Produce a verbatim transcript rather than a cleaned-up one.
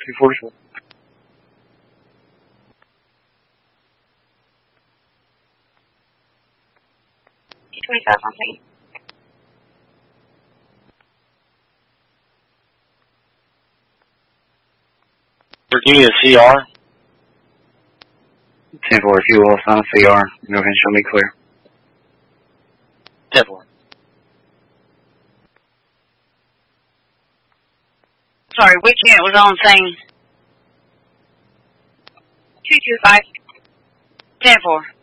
two forty-four. twenty-five on me. Virginia C R. ten four, if you will, sign C R. Go ahead and show me clear. ten four. Sorry, which unit was on scene? two two five. ten four.